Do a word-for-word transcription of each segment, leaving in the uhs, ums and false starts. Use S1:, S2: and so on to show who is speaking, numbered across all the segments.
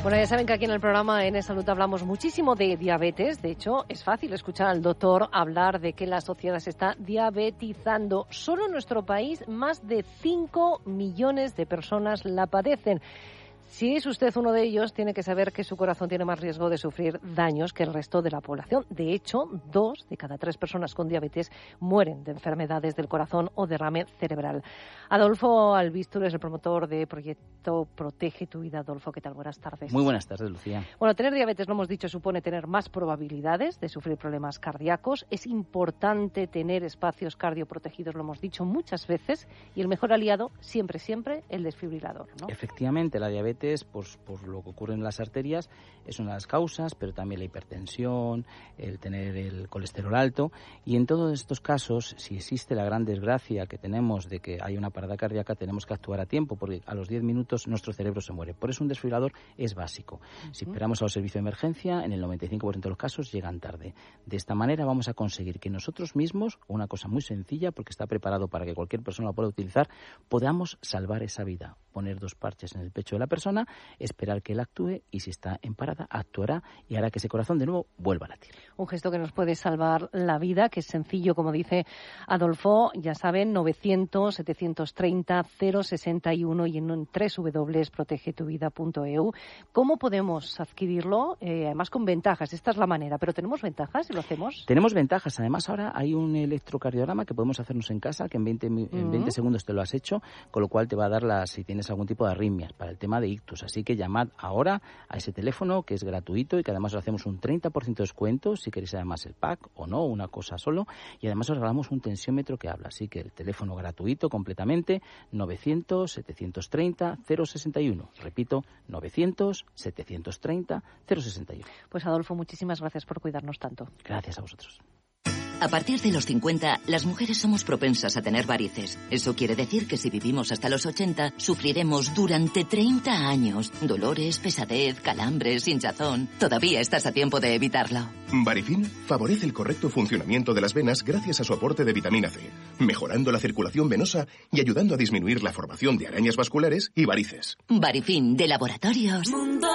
S1: Bueno, ya saben que aquí en el programa En Salud hablamos muchísimo de diabetes. De hecho, es fácil escuchar al doctor hablar de que la sociedad se está diabetizando. Solo en nuestro país más de cinco millones de personas la padecen. Si es usted uno de ellos, tiene que saber que su corazón tiene más riesgo de sufrir daños que el resto de la población. De hecho, dos de cada tres personas con diabetes mueren de enfermedades del corazón o derrame cerebral. Adolfo Albistur es el promotor de proyecto Protege tu Vida. Adolfo, ¿qué tal? Buenas tardes.
S2: Muy buenas tardes, Lucía.
S1: Bueno, tener diabetes, lo hemos dicho, supone tener más probabilidades de sufrir problemas cardíacos. Es importante tener espacios cardioprotegidos, lo hemos dicho muchas veces, y el mejor aliado, siempre, siempre, el desfibrilador, ¿no?
S2: Efectivamente, la diabetes Pues, por lo que ocurre en las arterias es una de las causas, pero también la hipertensión, el tener el colesterol alto, y en todos estos casos, si existe la gran desgracia que tenemos de que hay una parada cardíaca, tenemos que actuar a tiempo, porque a los diez minutos nuestro cerebro se muere. Por eso un desfibrilador es básico. Uh-huh. Si esperamos a los servicios de emergencia, en el noventa y cinco por ciento de los casos llegan tarde. De esta manera vamos a conseguir que nosotros mismos, una cosa muy sencilla, porque está preparado para que cualquier persona lo pueda utilizar, podamos salvar esa vida. Poner dos parches en el pecho de la persona, esperar que él actúe, y si está en parada, actuará y hará que ese corazón de nuevo vuelva a latir.
S1: Un gesto que nos puede salvar la vida, que es sencillo, como dice Adolfo. Ya saben, novecientos, setecientos treinta, cero sesenta y uno y en doble u doble u doble u punto protege tu vida punto e u. ¿Cómo podemos adquirirlo? Eh, además con ventajas. Esta es la manera, pero ¿tenemos ventajas si lo hacemos?
S2: Tenemos ventajas. Además, ahora hay un electrocardiograma que podemos hacernos en casa, que en veinte, uh-huh. en veinte segundos te lo has hecho, con lo cual te va a dar las, si tienes algún tipo de arritmias para el tema de ictus. Así que llamad ahora a ese teléfono, que es gratuito, y que además os hacemos un treinta por ciento de descuento si queréis además el pack o no, una cosa solo, y además os regalamos un tensiómetro que habla. Así que el teléfono gratuito completamente, novecientos, setecientos treinta, cero sesenta y uno. Repito, novecientos, setecientos treinta, cero sesenta y uno.
S1: Pues Adolfo, muchísimas gracias por cuidarnos tanto.
S2: Gracias a vosotros.
S3: A partir de los cincuenta, las mujeres somos propensas a tener varices. Eso quiere decir que si vivimos hasta los ochenta, sufriremos durante treinta años dolores, pesadez, calambres, hinchazón. Todavía estás a tiempo de evitarlo.
S4: Varifin favorece el correcto funcionamiento de las venas gracias a su aporte de vitamina C, mejorando la circulación venosa y ayudando a disminuir la formación de arañas vasculares y varices.
S3: Varifin, de Laboratorios
S5: Mundo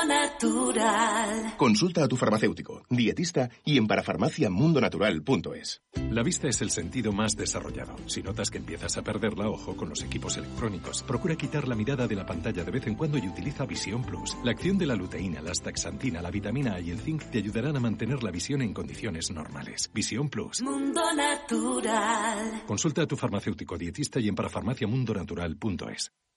S5: Natural.
S4: Consulta a tu farmacéutico, dietista y en parafarmacia mundo natural punto es.
S6: La vista es el sentido más desarrollado. Si notas que empiezas a perderla, ojo con los equipos electrónicos. Procura quitar la mirada de la pantalla de vez en cuando y utiliza Visión Plus. La acción de la luteína, la astaxantina, la vitamina A y el zinc te ayudarán a mantener la visión en condiciones normales. Visión Plus.
S5: Mundo Natural.
S6: Consulta a tu farmacéutico, dietista y en parafarmacia mundo natural punto es.